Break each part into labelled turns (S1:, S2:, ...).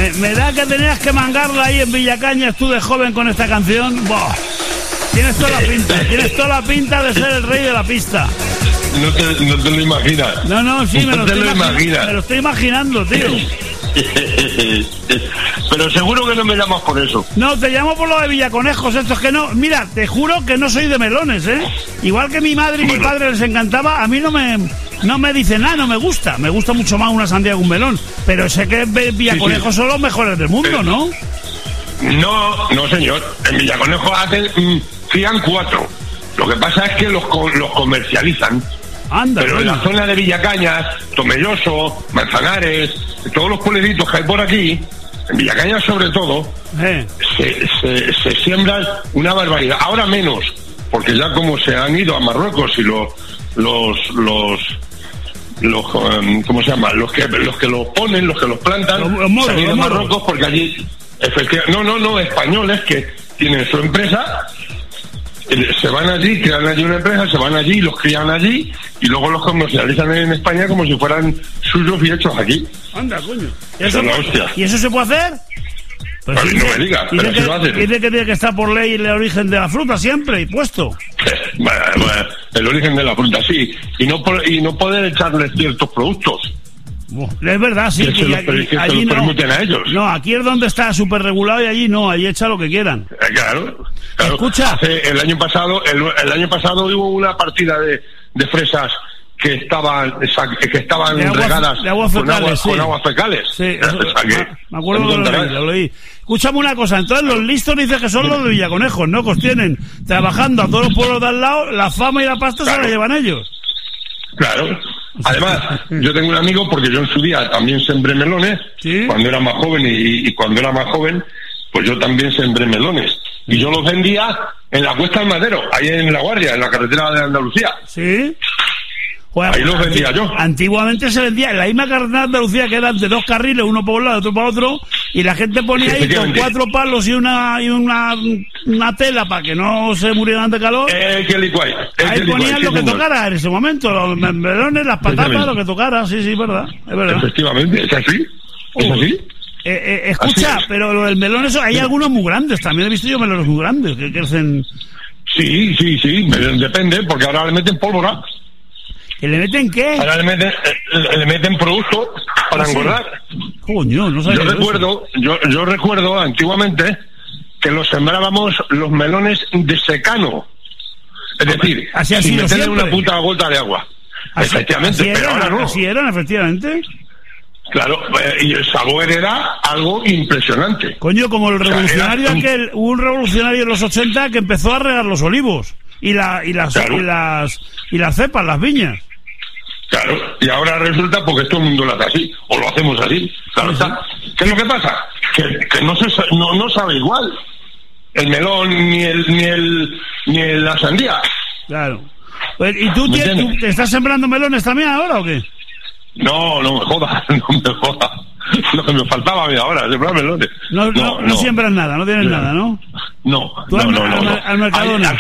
S1: Me da que tenías que mangarla ahí en Villacañas tú de joven con esta canción. ¡Buah! Tienes toda la pinta de ser el rey de la pista.
S2: No te lo imaginas.
S1: No, sí, me lo estoy imaginando, tío.
S2: Pero seguro que no me llamas por eso.
S1: No, te llamo por lo de Villaconejos, estos que no... Mira, te juro que no soy de melones, ¿eh? Igual que mi madre y mi padre les encantaba, a mí no me dicen nada, no me gusta. Me gusta mucho más una sandía que un melón. Pero sé que Villaconejos son los mejores del mundo, ¿no?
S2: No, señor. En Villaconejos crían 4. Lo que pasa es que los comercializan.
S1: Anda,
S2: pero en la zona de Villacañas, Tomelloso, Manzanares, todos los pueblecitos que hay por aquí, en Villacañas sobre todo, se siembran una barbaridad. Ahora menos, porque ya como se han ido a Marruecos y los ¿cómo se llama? Los que los ponen, los que los plantan, se han ido a Marruecos porque allí, efectivamente, no, españoles que tienen su empresa. Se van allí, crean allí una empresa, se van allí, los crían allí y luego los comercializan en España como si fueran suyos y hechos aquí.
S1: Anda, coño.
S2: ¿Y
S1: eso se puede hacer?
S2: Pues no me digas, pero si lo hacen.
S1: Dice que tiene que estar por ley el origen de la fruta siempre y puesto.
S2: Bueno, el origen de la fruta, sí. Y no poder echarles ciertos productos.
S1: Es verdad, sí.
S2: Que allí no permiten a ellos.
S1: No, aquí es donde está súper regulado y allí no, allí echa lo que quieran.
S2: Claro.
S1: Escucha.
S2: El año pasado hubo una partida de fresas que estaban regadas con aguas fecales.
S1: Sí, me acuerdo que lo leí. Escúchame una cosa, entonces los listos dicen que son los de Villaconejos, ¿no? Que tienen trabajando a todos los pueblos de al lado, la fama y la pasta se la llevan ellos.
S2: Claro. Además, yo tengo un amigo, porque yo en su día también sembré melones,
S1: ¿sí?
S2: Cuando era más joven y cuando era más joven, pues yo también sembré melones. Y yo los vendía en la Cuesta del Madero, ahí en La Guardia, en la carretera de Andalucía.
S1: ¿Sí? Joder,
S2: ahí los vendía yo.
S1: Antiguamente se vendía en la misma carretera de Andalucía, que eran de 2 carriles, uno para un lado, otro para otro, y la gente ponía ahí con 4 palos y una tela para que no se murieran de calor. Ahí ponían lo que tocara en ese momento, los melones, las patatas, lo que tocara, sí, verdad, es verdad.
S2: Efectivamente, ¿es así? ¿Es así?
S1: Escucha, pero lo del melón, eso, hay algunos muy grandes, también he visto yo melones muy grandes, que crecen...
S2: Sí, depende, porque ahora le meten pólvora.
S1: ¿Que le meten qué?
S2: Ahora le meten productos para engordar.
S1: Coño, no sabía.
S2: Yo recuerdo antiguamente que los sembrábamos los melones de secano. Es decir, sin meterle una puta gota de agua. Efectivamente, pero ahora no.
S1: Así eran, efectivamente.
S2: Claro, y el sabor era algo impresionante.
S1: Coño, como el revolucionario hubo un revolucionario en los 80 que empezó a regar los olivos y las cepas, las viñas.
S2: Claro, y ahora resulta porque todo el mundo lo hace así, o lo hacemos así. Claro, sí. ¿Qué es lo que pasa? Que no sabe igual el melón ni la sandía.
S1: Claro. Pues, ¿y tú te estás sembrando melones también ahora o qué?
S2: No me jodas. Lo que me faltaba a mí ahora, sembrar melones.
S1: No siembras nada, no tienes nada, ¿no?
S2: No.
S1: ¿Tú al Mercadona?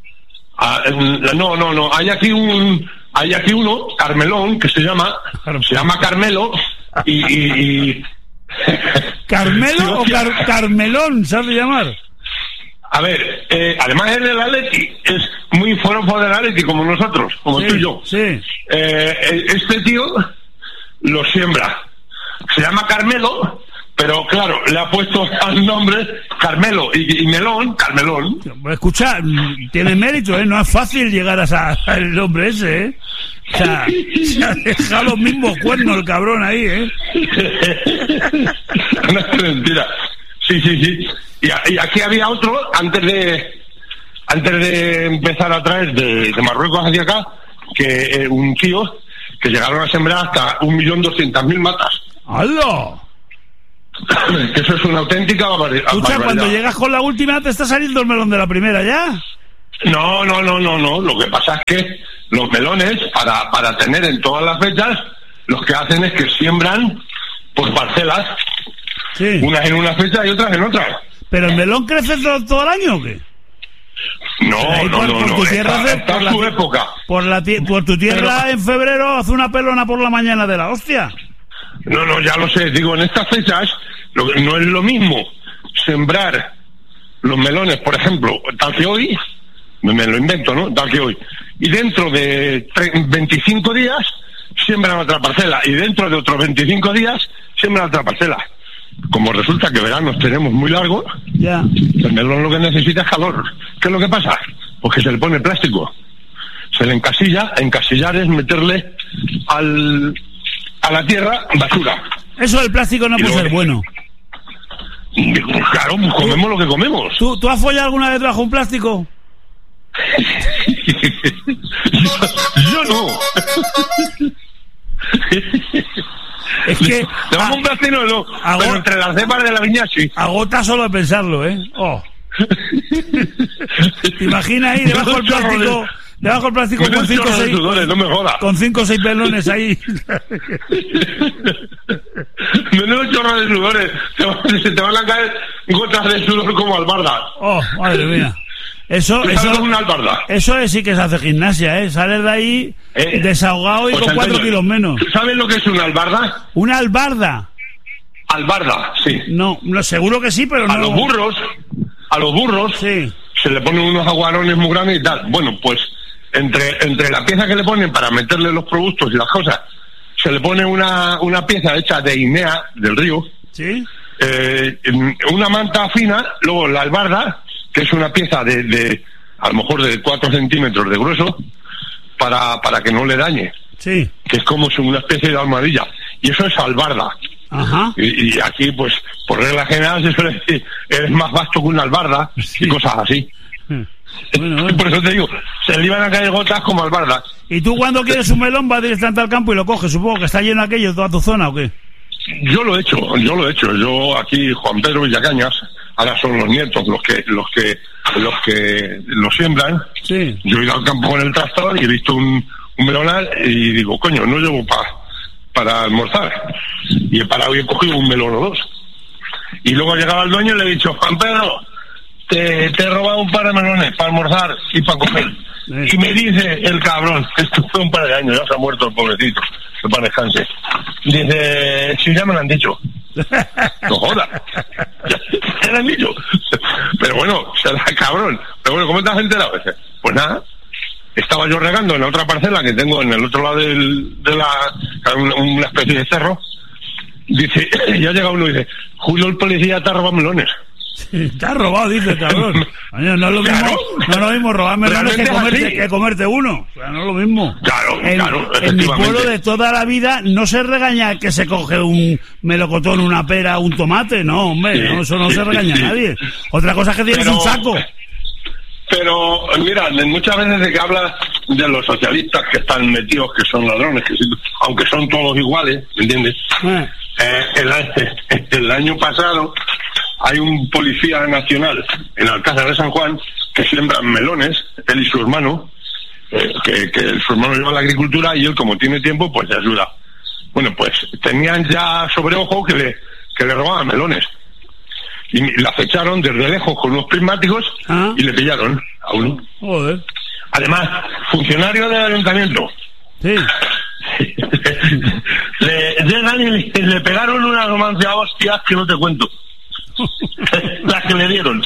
S2: No. Hay aquí uno, Carmelón, que se llama Carmelo, y
S1: ¿Carmelo o Carmelón, sabes llamar?
S2: A ver, además es del Atleti, es muy forofo del Atleti, como nosotros, como tú y yo.
S1: Sí.
S2: Este tío lo siembra. Se llama Carmelo, pero claro, le ha puesto al nombre Carmelo y melón, Carmelón.
S1: Escucha, tiene mérito, ¿eh? No es fácil llegar al nombre ese, ¿eh? O sea, se ha dejado los mismos cuernos el cabrón ahí, ¿eh?
S2: No es mentira. Sí. Y aquí había otro, antes de empezar a traer de Marruecos hacia acá, que un tío que llegaron a sembrar hasta 1.200.000 matas.
S1: ¡Hala!
S2: Que eso es una auténtica barbaridad.
S1: Escucha, cuando llegas con la última te está saliendo el melón de la primera ya.
S2: No. Lo que pasa es que los melones, para tener en todas las fechas, los que hacen es que siembran por parcelas.
S1: Sí.
S2: Unas en una fecha y otras en otra.
S1: ¿Pero el melón crece todo el año o qué?
S2: No. Está en su época.
S1: Por tu tierra en febrero hace una pelona por la mañana de la hostia.
S2: No, ya lo sé. Digo, en estas fechas no es lo mismo sembrar los melones, por ejemplo, tal que hoy, me lo invento, ¿no? Tal que hoy. Y dentro de 25 días siembran otra parcela. Y dentro de otros 25 días siembran otra parcela. Como resulta que veranos tenemos muy largos,
S1: ya.
S2: El melón lo que necesita es calor. ¿Qué es lo que pasa? Pues que se le pone plástico. Se le encasilla. Encasillar es meterle a la tierra basura.
S1: Eso del plástico no puede ser bueno.
S2: Claro, pues comemos lo que comemos.
S1: ¿Tú has follado alguna vez bajo un plástico?
S2: Yo no.
S1: Es que
S2: ¿Te un plástico no? Pero entre las cepas de la viña sí.
S1: Agota solo de pensarlo, ¿eh? Oh. ¿Te imaginas ahí debajo del plástico? Debajo del plástico con 5 o 6
S2: sudores, no me jodas.
S1: Con 5 o 6 pelones ahí.
S2: Menudo chorro de sudores. Se te van a caer gotas de sudor como albardas.
S1: Oh, madre mía. Eso es una albarda. Eso es sí que se hace gimnasia, ¿eh? Sales de ahí desahogado y con 4 kilos menos.
S2: ¿Sabes lo que es una albarda?
S1: ¿Una albarda?
S2: Albarda, sí.
S1: No, seguro que sí, pero no.
S2: A los burros
S1: sí.
S2: Se le ponen unos aguarones muy grandes y tal. Bueno, pues entre la pieza que le ponen para meterle los productos y las cosas, se le pone una pieza hecha de guinea del río.
S1: Sí.
S2: Una manta fina, luego la albarda, que es una pieza de a lo mejor de 4 centímetros de grueso, para que no le dañe.
S1: Sí.
S2: Que es como una especie de almohadilla. Y eso es albarda.
S1: Ajá.
S2: Y aquí, pues, por regla general se suele decir, eres más vasto que una albarda, sí. Y cosas así. Bueno. Por eso te digo, se le iban a caer gotas como albardas.
S1: ¿Y tú cuando quieres un melón vas directamente al campo y lo coges? Supongo que está lleno aquello, toda tu zona, ¿o qué?
S2: Yo lo he hecho. Yo aquí, Juan Pedro Villacañas, ahora son los nietos los que lo siembran.
S1: Sí.
S2: Yo he ido al campo con el tractor y he visto un melonal y digo, coño, no llevo para almorzar. Y he parado y he cogido un melón o dos. Y luego llegaba el dueño y le he dicho, Juan Pedro, te he robado un par de melones para almorzar y para comer. Y me dice el cabrón, esto fue un par de años, ya se ha muerto el pobrecito, que para descanse. Dice, si ya me lo han dicho. No jodas. Ya lo han dicho. Pero bueno, será cabrón. Pero bueno, ¿cómo te has enterado? Pues nada, estaba yo regando en la otra parcela que tengo en el otro lado de una especie de cerro. Dice, ya llega uno y dice, Julio el policía te ha robado melones.
S1: Sí, te ha robado, dice, cabrón. No es lo mismo, no es lo mismo robar melones que comerte uno. O sea, no es lo mismo.
S2: Claro.
S1: En mi pueblo de toda la vida no se regaña que se coge un melocotón, una pera, un tomate. No, hombre, sí, no, eso no se regaña a nadie. Otra cosa es que tienes un saco.
S2: Pero, mira, muchas veces de que hablas de los socialistas que están metidos, que son ladrones, aunque son todos iguales, ¿me entiendes? El año pasado hay un policía nacional en Alcázar de San Juan que siembra melones, él y su hermano, que su hermano lleva la agricultura y él, como tiene tiempo, pues le ayuda. Bueno, pues tenían ya sobre ojo que le robaban melones. Y la acecharon desde lejos con unos prismáticos y le pillaron a uno.
S1: Joder.
S2: Además, funcionario del ayuntamiento.
S1: Sí.
S2: Llegan y le pegaron una romancia hostias que no te cuento. Las que le dieron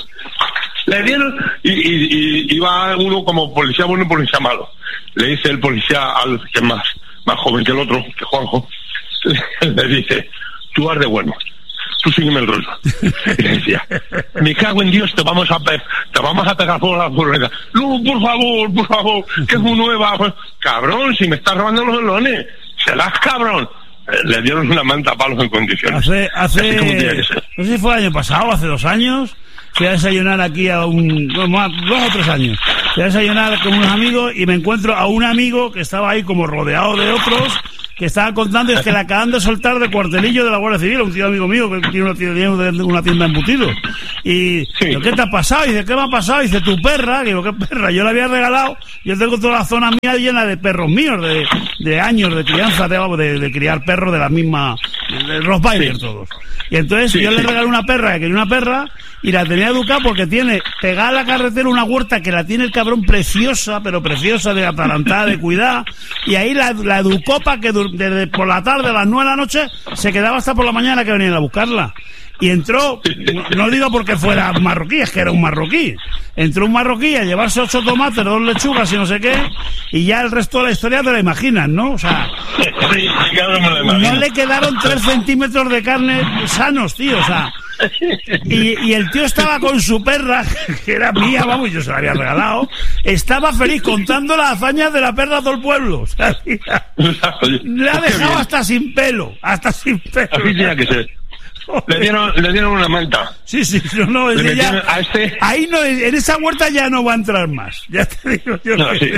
S2: y iba uno como policía bueno y policía malo. Le dice el policía al que es más joven que el otro, que Juanjo, le dice, tú haz de bueno, tú sígueme el rollo. Y le decía, me cago en Dios, te vamos a pegar por la furgoneta. No, por favor, que es muy nueva. Cabrón, si me estás robando los melones, serás cabrón. Le dieron una manta a palos en condiciones.
S1: Hace no sé si fue el año pasado, hace 2 años, fui a desayunar aquí 2 o 3 años. Fui a desayunar con unos amigos y me encuentro a un amigo que estaba ahí como rodeado de otros que estaban contando es que le acaban de soltar del cuartelillo de la Guardia Civil, un tío amigo mío que tiene una tienda de embutidos. Y sí. ¿Qué te ha pasado? Y dice, ¿qué me ha pasado? Y dice, tu perra. Y digo, ¿qué perra? Yo le había regalado, yo tengo toda la zona mía llena de perros míos, de años de crianza, de criar perros de la misma, de Rottweiler todos. Y entonces yo le regalé una perra, que quería una perra, y la tenía educada porque tiene pegada a la carretera una huerta que la tiene el cabrón preciosa, pero preciosa, de atalantada, de cuidar, y ahí la educó para que desde por la tarde a las 9 de la noche se quedaba hasta por la mañana que venían a buscarla. Y entró, no digo porque fuera marroquí, es que era un marroquí. Entró un marroquí a llevarse 8 tomates, 2 lechugas y no sé qué, y ya el resto de la historia te la imaginas, ¿no? O sea, no le quedaron 3 centímetros de carne sanos, tío, o sea. Y el tío estaba con su perra, que era mía, vamos, yo se la había regalado. Estaba feliz contando las hazañas de la perra a todo el pueblo. O sea, le ha dejado hasta sin pelo. Así
S2: tenía que ser. Le dieron una manta.
S1: Sí, no, ya, ahí no, en esa huerta ya no va a entrar más. Ya te digo yo. No,
S2: sí.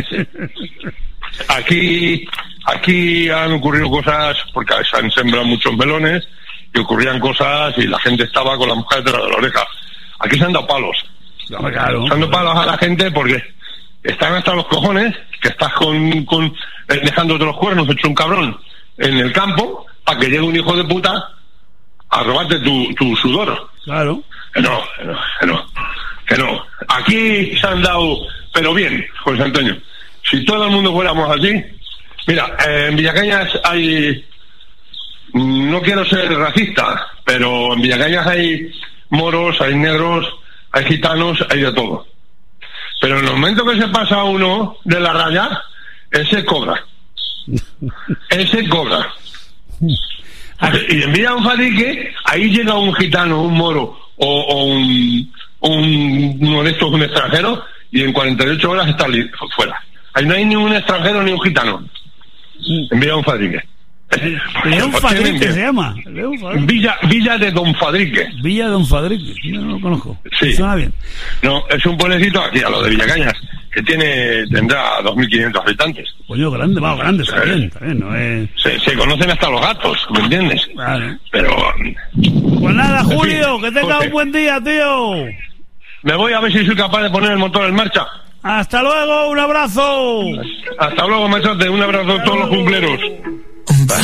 S2: Aquí han ocurrido cosas, porque se han sembrado muchos melones, y ocurrían cosas y la gente estaba con la mujer detrás de la oreja. Aquí se han dado palos.
S1: Claro.
S2: Se han dado palos a la gente porque están hasta los cojones, que estás dejándote los cuernos hecho un cabrón en el campo, para que llegue un hijo de puta a robarte tu sudor.
S1: Claro.
S2: Que no. Aquí se han dado, pero bien, José Antonio. Si todo el mundo fuéramos así, mira, en Villacañas hay, no quiero ser racista, pero en Villacañas hay moros, hay negros, hay gitanos, hay de todo. Pero en el momento que se pasa uno de la raya, ese cobra. Y en Villa Donfadrique, ahí llega un gitano, un moro o uno de estos, un extranjero, y en 48 horas está fuera. Ahí no hay ni un extranjero ni un gitano. En Villa Donfadrique.
S1: León Fadrique se llama.
S2: Villa de Donfadrique.
S1: Villa de Donfadrique, no lo conozco.
S2: Sí.
S1: Suena bien.
S2: No, es un pueblecito aquí, a lo de Villacañas, que tendrá 2.500 habitantes.
S1: Coño, grande, está bien, no es...
S2: Se conocen hasta los gatos, ¿me entiendes?
S1: Vale.
S2: Pero...
S1: Pues nada, Julio, que tengas un buen día, tío.
S2: Me voy a ver si soy capaz de poner el motor en marcha.
S1: Hasta luego, un abrazo.
S2: Hasta luego, machote, un abrazo a todos los cumpleros.